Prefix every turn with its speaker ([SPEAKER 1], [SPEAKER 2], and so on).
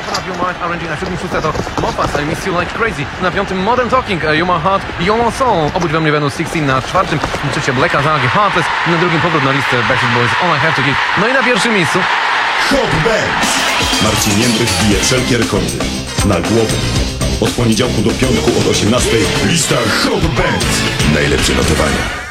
[SPEAKER 1] Up Your Mind, Arranging na 7 szóste to Mofas, I Miss You Like Crazy. Na 5 Modern Talking, You My Heart, You My Soul. Obydwa mnie będą 16 na 4. Trzecie Blacka, Zagi, Heartless. Na 2 powrót na listę Backstreet Boys, All I Have To Give. No i na 1 miejscu
[SPEAKER 2] Hot Bands. Marcin Jędrych bije wszelkie rekordy. Na głowę. Od poniedziałku do piątku od 18. Lista Hot Bands. Najlepsze notowania.